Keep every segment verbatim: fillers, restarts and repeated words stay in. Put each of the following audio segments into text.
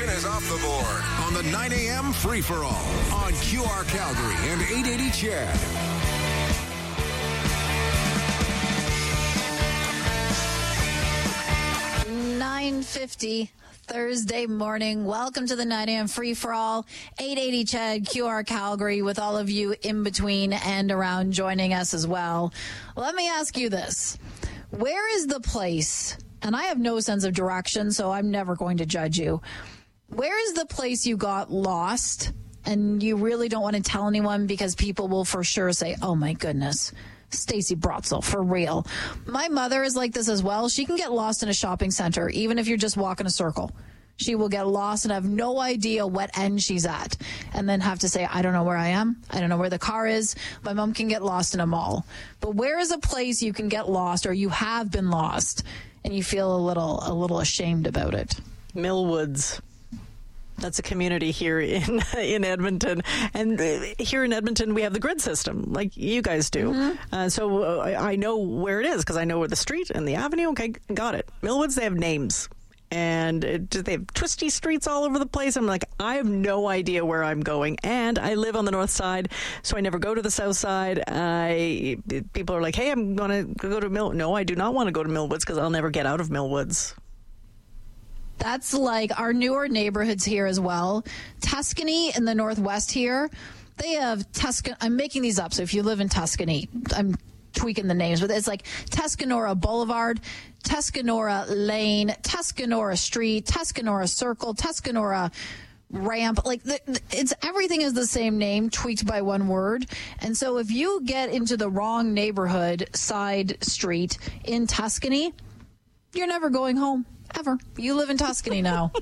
Information is off the board on the nine a.m. free-for-all on Q R Calgary and eight eighty C H E D. nine fifty Thursday morning. Welcome to the nine a.m. free-for-all, eight eighty C H E D, Q R Calgary, with all of you in between and around joining us as well. Let me ask you this. Where is the place, and I have no sense of direction, so I'm never going to judge you. Where is the place you got lost and you really don't want to tell anyone because people will for sure say, oh my goodness, Stacey Brotzel, for real. My mother is like this as well. She can get lost in a shopping center, even if you're just walking a circle. She will get lost and have no idea what end she's at and then have to say, I don't know where I am. I don't know where the car is. My mom can get lost in a mall. But where is a place you can get lost or you have been lost and you feel a little a little ashamed about it? Millwoods. That's a community here in in Edmonton. And here in Edmonton, we have the grid system, like you guys do. Mm-hmm. Uh, so uh, I know where it is because I know where the street and the avenue. Okay, got it. Millwoods, they have names. And it, they have twisty streets all over the place. I'm like, I have no idea where I'm going. And I live on the north side, so I never go to the south side. I People are like, hey, I'm going to go to Mill. No, I do not want to go to Millwoods because I'll never get out of Millwoods. That's like our newer neighborhoods here as well. Tuscany in the northwest here, they have Tuscan. I'm making these up, so if you live in Tuscany, I'm tweaking the names, but it's like Tuscanora Boulevard, Tuscanora Lane, Tuscanora Street, Tuscanora Circle, Tuscanora Ramp. Like the, it's everything is the same name tweaked by one word. And so if you get into the wrong neighborhood side street in Tuscany, you're never going home ever. You live in Tuscany now.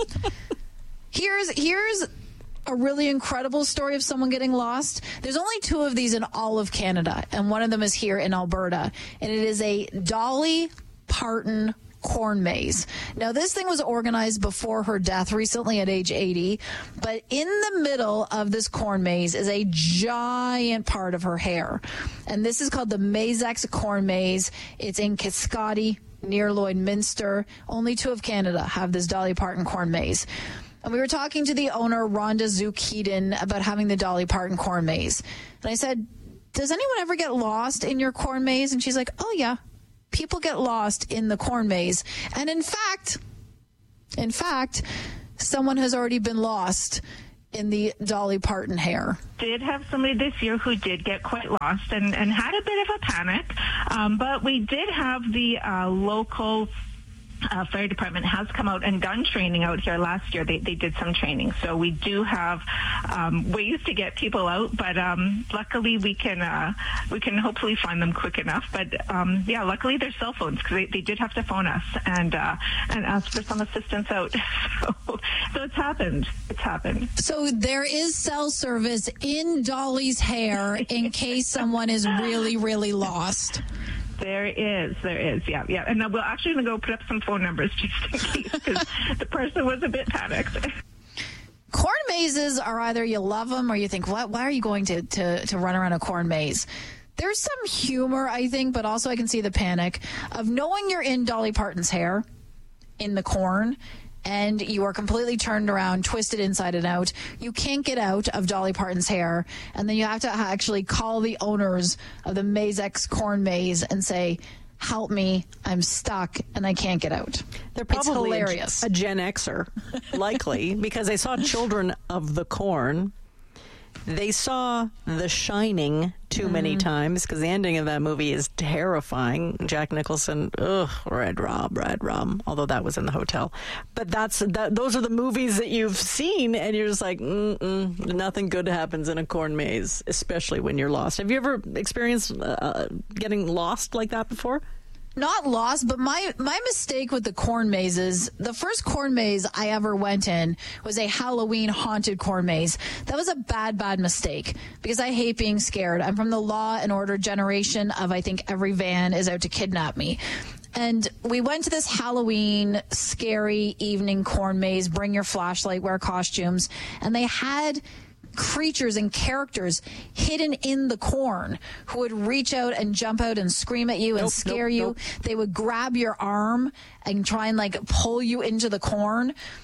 here's here's a really incredible story of someone getting lost. There's only two of these in all of Canada, and one of them is here in Alberta, and it is a Dolly Parton corn maze. Now, this thing was organized before her death recently at age eighty, but in the middle of this corn maze is a giant part of her hair, and this is called the Mazex Corn Maze. It's in Kiscotty, near Lloydminster. Only two of Canada have this Dolly Parton corn maze. And we were talking to the owner, Rhonda Zook-Hedon, about having the Dolly Parton corn maze. And I said, does anyone ever get lost in your corn maze? And she's like, oh, yeah. People get lost in the corn maze. And in fact, in fact, someone has already been lost in the Dolly Parton hair. Did have somebody this year who did get quite lost and, and had a bit of a panic. Um, but we did have the uh, local Uh, fire department has come out and done training out here last year. They they did some training, so we do have um, ways to get people out. But um, luckily, we can uh, we can hopefully find them quick enough. But um, yeah, luckily they're cell phones because they, they did have to phone us and uh, and ask for some assistance out. So so it's happened. It's happened. So there is cell service in Dolly's hair in case someone is really really lost. There is, there is, yeah, yeah. And we're actually going to go put up some phone numbers just in case, because the person was a bit panicked. Corn mazes are either you love them or you think, what? Why are you going to, to, to run around a corn maze? There's some humor, I think, but also I can see the panic of knowing you're in Dolly Parton's hair, in the corn, and you are completely turned around, twisted inside and out. You can't get out of Dolly Parton's hair, and then you have to actually call the owners of the Mazex Corn Maze and say, help me, I'm stuck, and I can't get out. They're probably it's hilarious. A, a Gen Xer, likely, because they saw Children of the Corn. They saw The Shining too mm. many times because the ending of that movie is terrifying. Jack Nicholson, ugh, Red Rob, Red Rum, although that was in the hotel. But that's that. Those are the movies that you've seen, and you're just like, mm-mm, nothing good happens in a corn maze, especially when you're lost. Have you ever experienced uh, getting lost like that before? Not lost, but my, my mistake with the corn mazes, the first corn maze I ever went in was a Halloween haunted corn maze. That was a bad, bad mistake because I hate being scared. I'm from the Law and Order generation of I think every van is out to kidnap me. And we went to this Halloween scary evening corn maze, bring your flashlight, wear costumes, and they had creatures and characters hidden in the corn who would reach out and jump out and scream at you and nope, scare nope, you. Nope. They would grab your arm and try and like pull you into the corn.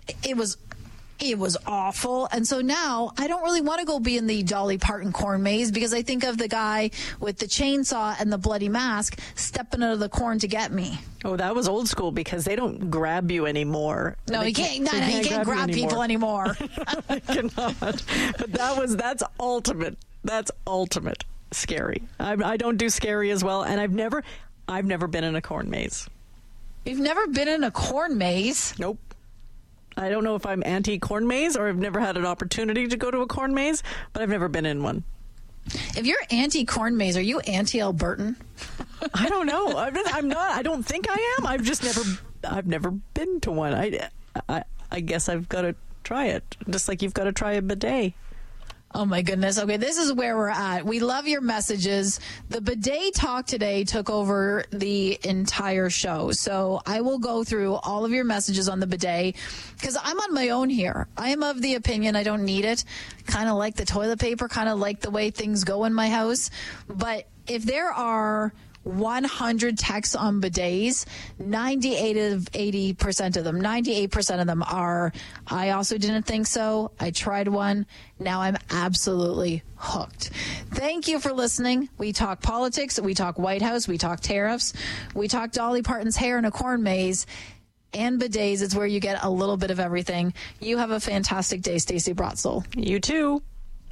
it was It was awful. And so now I don't really want to go be in the Dolly Parton corn maze because I think of the guy with the chainsaw and the bloody mask stepping out of the corn to get me. Oh, that was old school because they don't grab you anymore. No, they he can't. No, they no, he can't can't grab, grab people anymore. I cannot. But that was that's ultimate. That's ultimate scary. I, I don't do scary as well, and I've never, I've never been in a corn maze. You've never been in a corn maze? Nope. I don't know if I'm anti-corn maze or I've never had an opportunity to go to a corn maze, but I've never been in one. If you're anti-corn maze, are you anti-Albertan? I don't know. I'm not, I'm not. I don't think I am. I've just never. I've never been to one. I. I, I guess I've got to try it. Just like you've got to try a bidet. Oh, my goodness. Okay, this is where we're at. We love your messages. The bidet talk today took over the entire show. So I will go through all of your messages on the bidet because I'm on my own here. I am of the opinion I don't need it. Kind of like the toilet paper, kind of like the way things go in my house. But if there are one hundred texts on bidets, ninety-eight of eighty percent of them, ninety-eight percent of them are, I also didn't think so. I tried one. Now I'm absolutely hooked. Thank you for listening. We talk politics. We talk White House. We talk tariffs. We talk Dolly Parton's hair in a corn maze. And bidets. It's where you get a little bit of everything. You have a fantastic day, Stacey Brotzel. You too.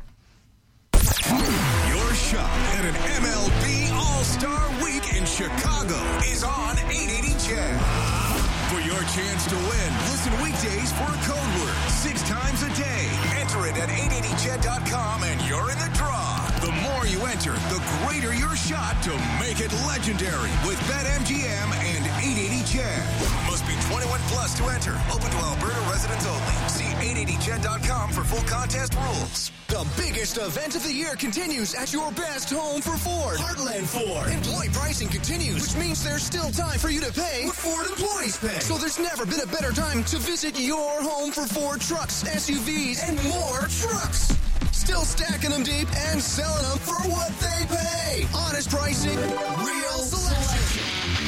Your shot at an M L B All-Star Week in Chicago is on eight eighty C H E D. For your chance to win, listen weekdays for a code word six times a day. Enter it at eight eighty C H E D dot com and you're in the draw. The more you enter, the greater your shot to make it legendary with BetMGM and eight eighty C H E D. Must be twenty-one plus to enter. Open to Alberta residents only. See eight eighty C H E D dot com for full contest rules. The biggest event of the year continues at your best home for Ford. Heartland Ford. Employee pricing continues, which means there's still time for you to pay what Ford employees pay. So there's never been a better time to visit your home for Ford trucks, S U Vs, and more trucks. Still stacking them deep and selling them for what they pay. Honest pricing, real selection.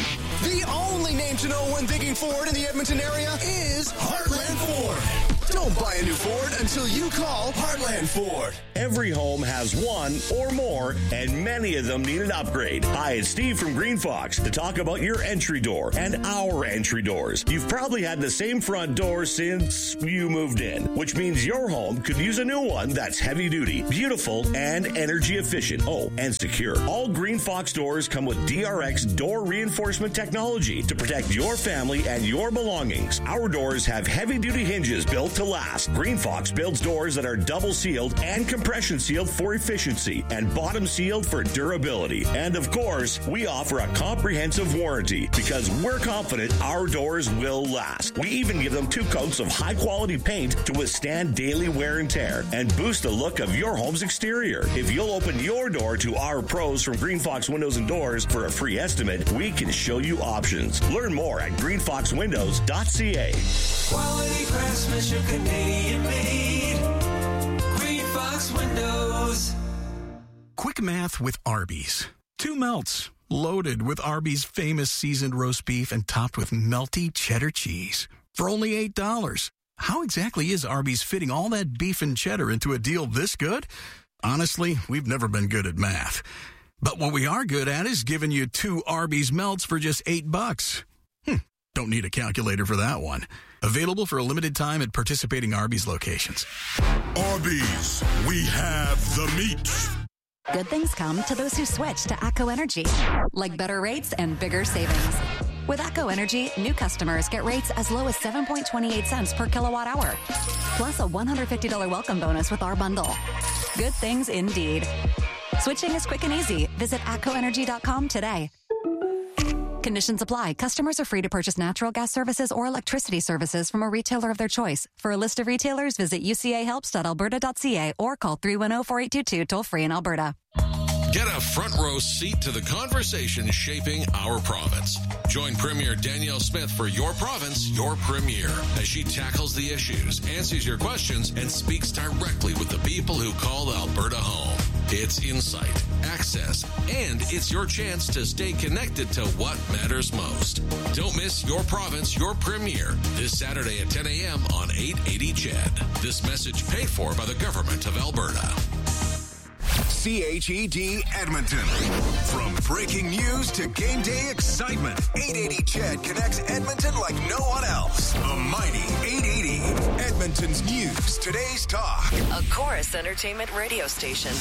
The only name to know when thinking Ford in the Edmonton area is Heartland Ford. Don't buy a new Ford until you call Heartland Ford. Every home has one or more, and many of them need an upgrade. Hi, it's Steve from Green Fox to talk about your entry door and our entry doors. You've probably had the same front door since you moved in, which means your home could use a new one that's heavy duty, beautiful, and energy efficient. Oh, and secure. All Green Fox doors come with D R X door reinforcement technology to protect your family and your belongings. Our doors have heavy duty hinges built to last. Green Fox builds doors that are double sealed and compression sealed for efficiency and bottom sealed for durability. And of course, we offer a comprehensive warranty because we're confident our doors will last. We even give them two coats of high quality paint to withstand daily wear and tear and boost the look of your home's exterior. If you'll open your door to our pros from Green Fox Windows and Doors for a free estimate, we can show you options. Learn more at green fox windows dot c a. Quality craftsmanship, Canadian made. Green Fox Windows. Quick math with Arby's. Two melts, loaded with Arby's famous seasoned roast beef and topped with melty cheddar cheese. For only eight dollars. How exactly is Arby's fitting all that beef and cheddar into a deal this good? Honestly, we've never been good at math. But what we are good at is giving you two Arby's melts for just eight bucks. Hmm, don't need a calculator for that one. Available for a limited time at participating Arby's locations. Arby's, we have the meat. Good things come to those who switch to ATCO Energy, like better rates and bigger savings. With ATCO Energy, new customers get rates as low as seven point two eight cents per kilowatt hour, plus a one hundred fifty dollars welcome bonus with our bundle. Good things indeed. Switching is quick and easy. Visit atco energy dot com today. Conditions apply. Customers are free to purchase natural gas services or electricity services from a retailer of their choice. For a list of retailers, visit u c a helps dot alberta dot c a or call three one zero, four eight two two toll free in Alberta. Get a front row seat to the conversation shaping our province. Join Premier Danielle Smith for Your Province, Your Premier, as she tackles the issues, answers your questions, and speaks directly with the people who call Alberta home. It's insight, access, and it's your chance to stay connected to what matters most. Don't miss Your Province, Your Premier this Saturday at ten a.m. on eight eighty C H E D. This message paid for by the Government of Alberta. C H E D Edmonton. From breaking news to game day excitement, eight eighty C H E D connects Edmonton like no one else. The mighty eight eighty. Edmonton's news, today's talk. A Chorus Entertainment radio station.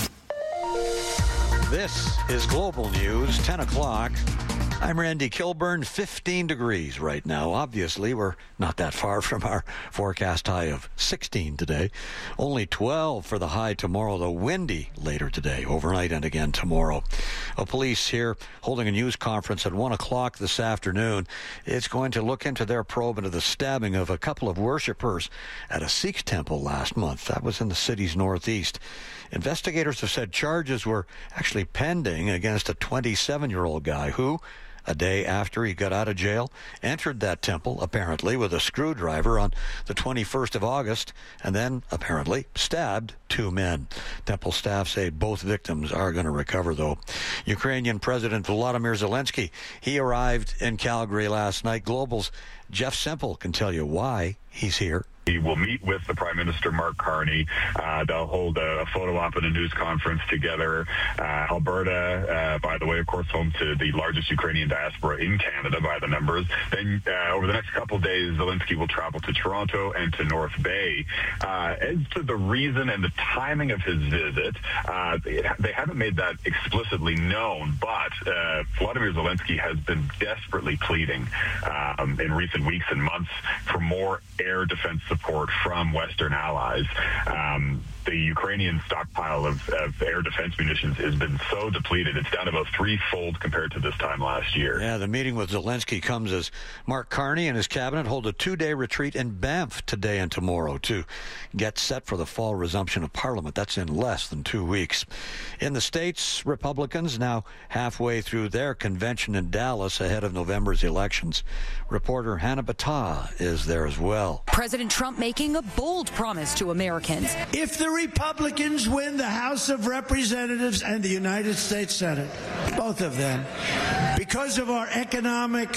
This is Global News, ten o'clock. I'm Randy Kilburn, fifteen degrees right now. Obviously, we're not that far from our forecast high of sixteen today. Only twelve for the high tomorrow, though windy later today, overnight and again tomorrow. Uh, police here holding a news conference at one o'clock this afternoon. It's going to look into their probe into the stabbing of a couple of worshippers at a Sikh temple last month. That was in the city's northeast. Investigators have said charges were actually pending against a twenty-seven-year-old guy who, a day after he got out of jail, entered that temple, apparently, with a screwdriver on the twenty-first of August, and then, apparently, stabbed two men. Temple staff say both victims are going to recover, though. Ukrainian President Volodymyr Zelensky, he arrived in Calgary last night. Global's Jeff Semple can tell you why he's here. He will meet with the Prime Minister, Mark Carney. Uh, they'll hold a, a photo op and a news conference together. Uh, Alberta, uh, by the way, of course, home to the largest Ukrainian diaspora in Canada by the numbers. Then uh, over the next couple of days, Zelensky will travel to Toronto and to North Bay. Uh, as to the reason and the timing of his visit, uh, they, they haven't made that explicitly known, but uh, Volodymyr Zelensky has been desperately pleading um, in recent weeks and months for more air defense support from Western allies. Um, the Ukrainian stockpile of, of air defense munitions has been so depleted, it's down about threefold compared to this time last year. Yeah, the meeting with Zelensky comes as Mark Carney and his cabinet hold a two-day retreat in Banff today and tomorrow to get set for the fall resumption of Parliament. That's in less than two weeks. In the States, Republicans now halfway through their convention in Dallas ahead of November's elections. Reporter Hannah Battah is there as well. President Trump making a bold promise to Americans. If the Republicans win the House of Representatives and the United States Senate, both of them, because of our economic,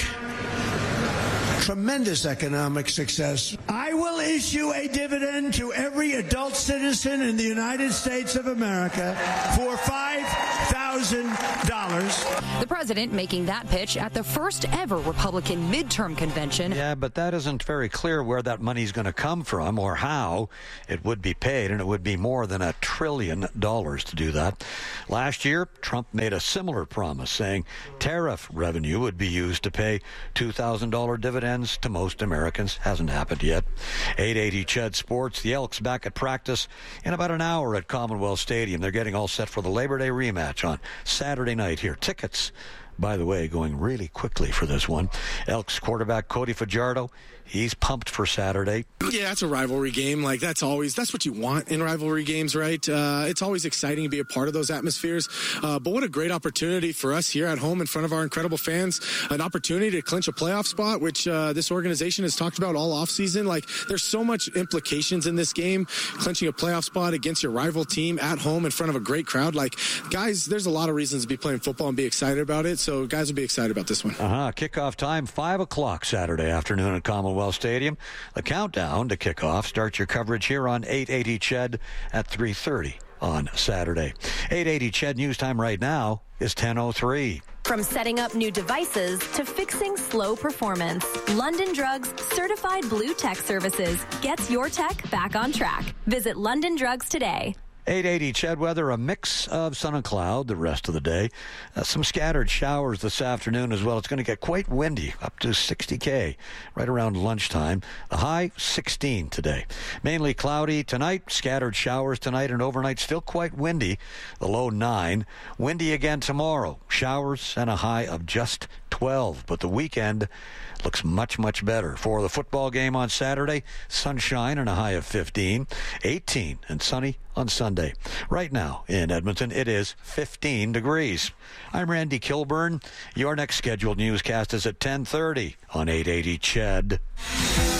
tremendous economic success, I will issue a dividend to every adult citizen in the United States of America for five thousand dollars. The president making that pitch at the first ever Republican midterm convention. Yeah, but that isn't very clear where that money's going to come from or how it would be paid, and it would be more than a trillion dollars to do that. Last year, Trump made a similar promise, saying tariff revenue would be used to pay two thousand dollars dividends to most Americans. Hasn't happened yet. eight eighty C H E D Sports. The Elks back at practice in about an hour at Commonwealth Stadium. They're getting all set for the Labor Day rematch on Saturday night here. Tickets, by the way, going really quickly for this one. Elks quarterback Cody Fajardo, he's pumped for Saturday. Yeah, it's a rivalry game. Like, that's always, that's what you want in rivalry games, right? Uh, it's always exciting to be a part of those atmospheres. Uh, but what a great opportunity for us here at home in front of our incredible fans. An opportunity to clinch a playoff spot, which uh, this organization has talked about all offseason. Like, there's so much implications in this game. Clinching a playoff spot against your rival team at home in front of a great crowd. Like, guys, there's a lot of reasons to be playing football and be excited about it. So guys will be excited about this one. Uh-huh. Kickoff time, five o'clock Saturday afternoon at Commonwealth Stadium. The countdown to kickoff. Start your coverage here on eight eighty C H E D at three thirty on Saturday. eight eighty C H E D news time right now is ten oh three. From setting up new devices to fixing slow performance, London Drugs Certified Blue Tech Services gets your tech back on track. Visit London Drugs today. eight eighty C H E D weather, a mix of sun and cloud the rest of the day. Uh, some scattered showers this afternoon as well. It's going to get quite windy, up to sixty K right around lunchtime. The high, sixteen today. Mainly cloudy tonight, scattered showers tonight, and overnight still quite windy. The low nine. Windy again tomorrow. Showers and a high of just twelve. But the weekend looks much, much better. For the football game on Saturday, sunshine and a high of fifteen. eighteen and sunny on Sunday. Right now in Edmonton, it is fifteen degrees. I'm Randy Kilburn. Your next scheduled newscast is at ten thirty on eight eighty C H E D.